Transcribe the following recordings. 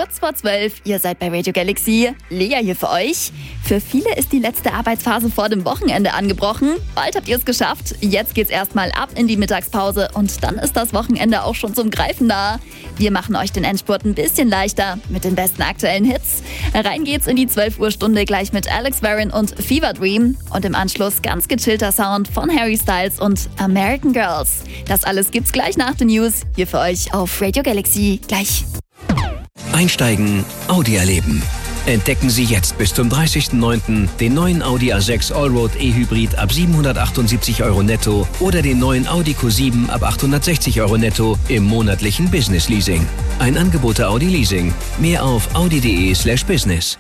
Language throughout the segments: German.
kurz vor 12. Ihr seid bei Radio Galaxy. Lea hier für euch. Für viele ist die letzte Arbeitsphase vor dem Wochenende angebrochen. Bald habt ihr es geschafft. Jetzt geht's erstmal ab in die Mittagspause und dann ist das Wochenende auch schon zum Greifen da. Wir machen euch den Endspurt ein bisschen leichter mit den besten aktuellen Hits. Rein geht's in die 12-Uhr-Stunde gleich mit Alex Warren und Fever Dream. Und im Anschluss ganz gechillter Sound von Harry Styles und American Girls. Das alles gibt's gleich nach den News. Hier für euch auf Radio Galaxy. Gleich. Einsteigen, Audi erleben. Entdecken Sie jetzt bis zum 30.09. den neuen Audi A6 Allroad E-Hybrid ab 778 € netto oder den neuen Audi Q7 ab 860 € netto im monatlichen Business Leasing. Ein Angebot der Audi Leasing. Mehr auf audi.de/business.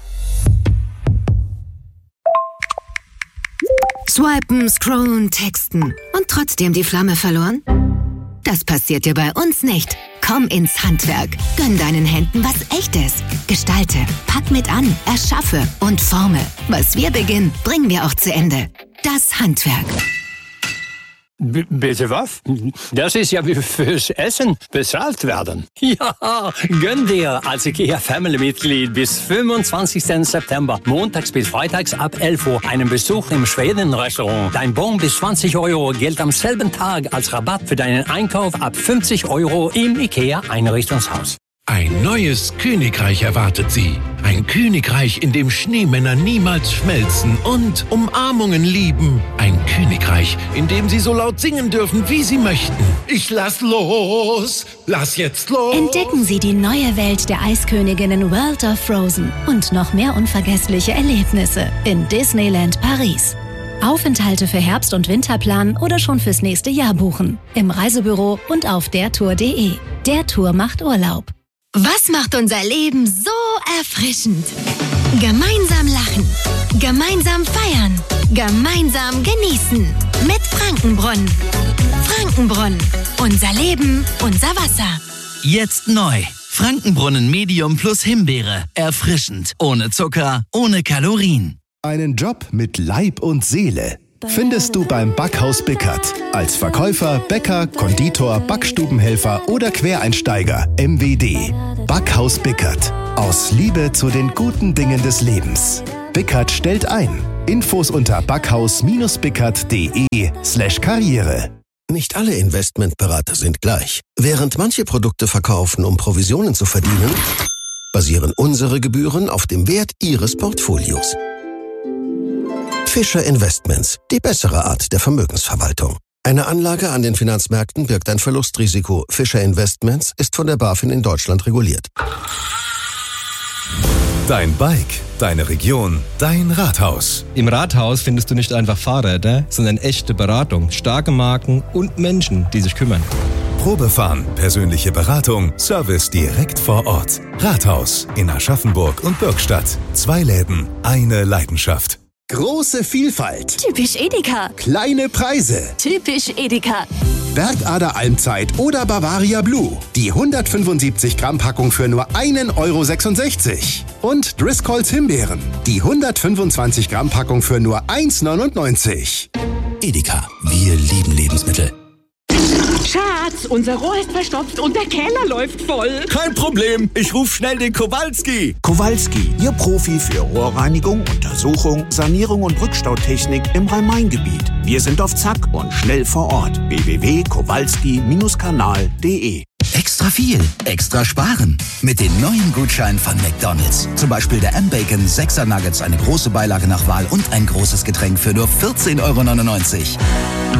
Swipen, scrollen, texten und trotzdem die Flamme verloren? Das passiert dir bei uns nicht. Komm ins Handwerk. Gönn deinen Händen was Echtes. Gestalte, pack mit an, erschaffe und forme. Was wir beginnen, bringen wir auch zu Ende. Das Handwerk. Bitte was? Das ist ja wie fürs Essen bezahlt werden. Ja, gönn dir als IKEA-Family-Mitglied bis 25. September, montags bis freitags ab 11 Uhr, einen Besuch im Schweden-Restaurant. Dein Bon bis 20 € gilt am selben Tag als Rabatt für deinen Einkauf ab 50 € im IKEA-Einrichtungshaus. Ein neues Königreich erwartet Sie. Ein Königreich, in dem Schneemänner niemals schmelzen und Umarmungen lieben. Ein Königreich, in dem Sie so laut singen dürfen, wie Sie möchten. Ich lass los, lass jetzt los. Entdecken Sie die neue Welt der Eisköniginnen World of Frozen und noch mehr unvergessliche Erlebnisse in Disneyland Paris. Aufenthalte für Herbst- und Winterplan oder schon fürs nächste Jahr buchen. Im Reisebüro und auf dertour.de. Der Tour macht Urlaub. Was macht unser Leben so erfrischend? Gemeinsam lachen, gemeinsam feiern, gemeinsam genießen. Mit Frankenbrunnen. Frankenbrunnen. Unser Leben, unser Wasser. Jetzt neu. Frankenbrunnen Medium plus Himbeere. Erfrischend. Ohne Zucker, ohne Kalorien. Einen Job mit Leib und Seele findest du beim Backhaus Bickert. Als Verkäufer, Bäcker, Konditor, Backstubenhelfer oder Quereinsteiger. MWD. Backhaus Bickert. Aus Liebe zu den guten Dingen des Lebens. Bickert stellt ein. Infos unter backhaus-bickert.de/Karriere. Nicht alle Investmentberater sind gleich. Während manche Produkte verkaufen, um Provisionen zu verdienen, basieren unsere Gebühren auf dem Wert Ihres Portfolios. Fischer Investments, die bessere Art der Vermögensverwaltung. Eine Anlage an den Finanzmärkten birgt ein Verlustrisiko. Fischer Investments ist von der BaFin in Deutschland reguliert. Dein Bike, deine Region, dein Rathaus. Im Rathaus findest du nicht einfach Fahrräder, sondern echte Beratung, starke Marken und Menschen, die sich kümmern. Probefahren, persönliche Beratung, Service direkt vor Ort. Rathaus in Aschaffenburg und Bürgstadt. 2 Läden, eine Leidenschaft. Große Vielfalt. Typisch Edeka. Kleine Preise. Typisch Edeka. Bergader Almzeit oder Bavaria Blue. Die 175 Gramm Packung für nur 1,66 €. Und Driscolls Himbeeren. Die 125 Gramm Packung für nur 1,99 €. Edeka. Wir lieben Lebensmittel. Schatz, unser Rohr ist verstopft und der Keller läuft voll. Kein Problem, ich rufe schnell den Kowalski. Kowalski, Ihr Profi für Rohrreinigung, Untersuchung, Sanierung und Rückstautechnik im Rhein-Main-Gebiet. Wir sind auf Zack und schnell vor Ort. www.kowalski-kanal.de. Extra viel, extra sparen. Mit den neuen Gutscheinen von McDonald's. Zum Beispiel der M-Bacon 6er Nuggets, eine große Beilage nach Wahl und ein großes Getränk für nur 14,99 €.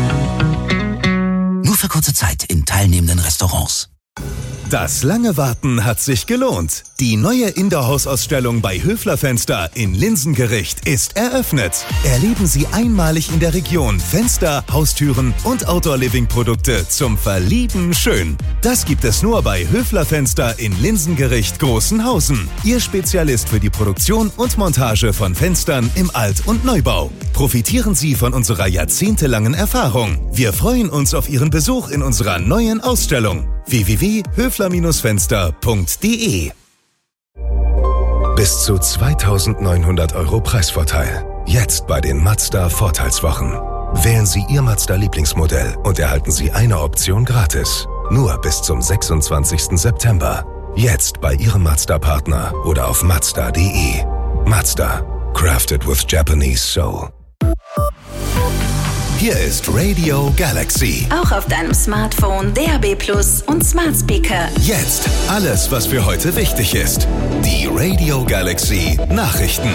Nur für kurze Zeit in teilnehmenden Restaurants. Das lange Warten hat sich gelohnt. Die neue Indoor-Haus-Ausstellung bei Höfler Fenster in Linsengericht ist eröffnet. Erleben Sie einmalig in der Region Fenster, Haustüren und Outdoor-Living-Produkte zum Verlieben schön. Das gibt es nur bei Höfler Fenster in Linsengericht Großenhausen. Ihr Spezialist für die Produktion und Montage von Fenstern im Alt- und Neubau. Profitieren Sie von unserer jahrzehntelangen Erfahrung. Wir freuen uns auf Ihren Besuch in unserer neuen Ausstellung. www.höfler-fenster.de. Bis zu 2.900 € Preisvorteil. Jetzt bei den Mazda Vorteilswochen. Wählen Sie Ihr Mazda-Lieblingsmodell und erhalten Sie eine Option gratis. Nur bis zum 26. September. Jetzt bei Ihrem Mazda-Partner oder auf Mazda.de. Mazda. Crafted with Japanese soul. Hier ist Radio Galaxy. Auch auf deinem Smartphone, DAB+ und Smart Speaker. Jetzt alles, was für heute wichtig ist. Die Radio Galaxy Nachrichten.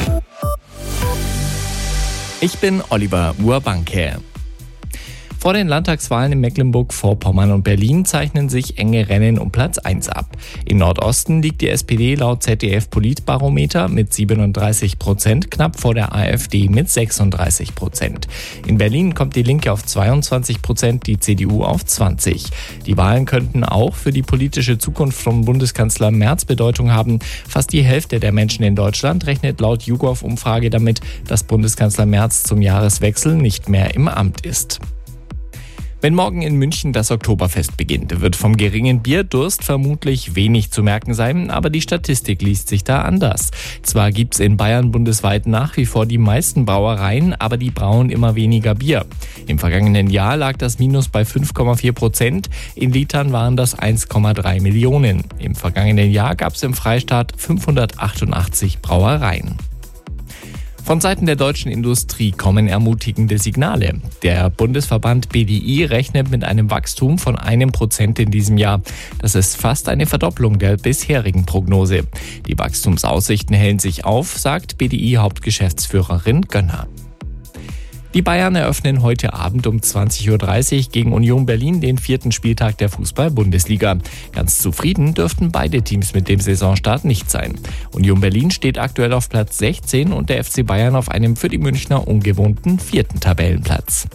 Ich bin Oliver Urbanke. Vor den Landtagswahlen in Mecklenburg-Vorpommern und Berlin zeichnen sich enge Rennen um Platz 1 ab. Im Nordosten liegt die SPD laut ZDF-Politbarometer mit 37% knapp vor der AfD mit 36%. In Berlin kommt die Linke auf 22%, die CDU auf 20%. Die Wahlen könnten auch für die politische Zukunft von Bundeskanzler Merz Bedeutung haben. Fast die Hälfte der Menschen in Deutschland rechnet laut YouGov-Umfrage damit, dass Bundeskanzler Merz zum Jahreswechsel nicht mehr im Amt ist. Wenn morgen in München das Oktoberfest beginnt, wird vom geringen Bierdurst vermutlich wenig zu merken sein, aber die Statistik liest sich da anders. Zwar gibt's in Bayern bundesweit nach wie vor die meisten Brauereien, aber die brauen immer weniger Bier. Im vergangenen Jahr lag das Minus bei 5,4%, in Litern waren das 1,3 Millionen. Im vergangenen Jahr gab's im Freistaat 588 Brauereien. Von Seiten der deutschen Industrie kommen ermutigende Signale. Der Bundesverband BDI rechnet mit einem Wachstum von 1% in diesem Jahr. Das ist fast eine Verdopplung der bisherigen Prognose. Die Wachstumsaussichten hellen sich auf, sagt BDI-Hauptgeschäftsführerin Gönner. Die Bayern eröffnen heute Abend um 20.30 Uhr gegen Union Berlin den 4. Spieltag der Fußball-Bundesliga. Ganz zufrieden dürften beide Teams mit dem Saisonstart nicht sein. Union Berlin steht aktuell auf Platz 16 und der FC Bayern auf einem für die Münchner ungewohnten 4. Tabellenplatz.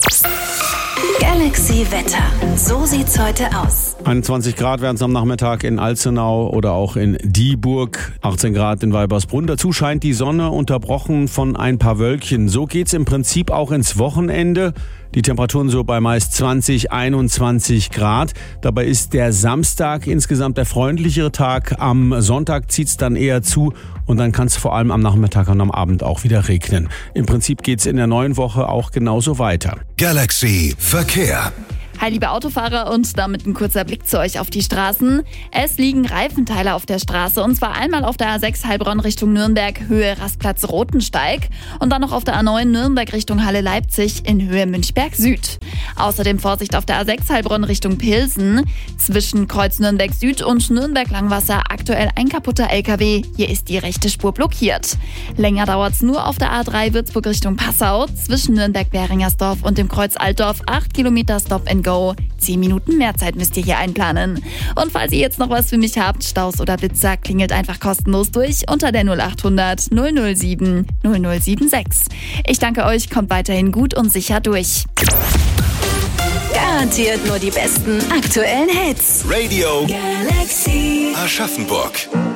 Galaxy Wetter. So sieht's heute aus. 21 Grad werden es am Nachmittag in Alzenau oder auch in Dieburg. 18 Grad in Weibersbrunn. Dazu scheint die Sonne, unterbrochen von ein paar Wölkchen. So geht's im Prinzip auch ins Wochenende. Die Temperaturen so bei meist 20, 21 Grad. Dabei ist der Samstag insgesamt der freundlichere Tag. Am Sonntag zieht's dann eher zu und dann kann es vor allem am Nachmittag und am Abend auch wieder regnen. Im Prinzip geht's in der neuen Woche auch genauso weiter. Galaxy Verkehr. Hi liebe Autofahrer und damit ein kurzer Blick zu euch auf die Straßen. Es liegen Reifenteile auf der Straße und zwar einmal auf der A6 Heilbronn Richtung Nürnberg, Höhe Rastplatz Rotensteig und dann noch auf der A9 Nürnberg Richtung Halle Leipzig in Höhe Münchberg Süd. Außerdem Vorsicht auf der A6 Heilbronn Richtung Pilsen. Zwischen Kreuz Nürnberg Süd und Nürnberg Langwasser aktuell ein kaputter LKW. Hier ist die rechte Spur blockiert. Länger dauert's nur auf der A3 Würzburg Richtung Passau. Zwischen Nürnberg-Beringersdorf und dem Kreuz Altdorf 8 Kilometer Stop and Go. 10 Minuten mehr Zeit müsst ihr hier einplanen. Und falls ihr jetzt noch was für mich habt, Staus oder Blitzer, klingelt einfach kostenlos durch unter der 0800 007 0076. Ich danke euch, kommt weiterhin gut und sicher durch. Garantiert nur die besten aktuellen Hits. Radio Galaxy Aschaffenburg.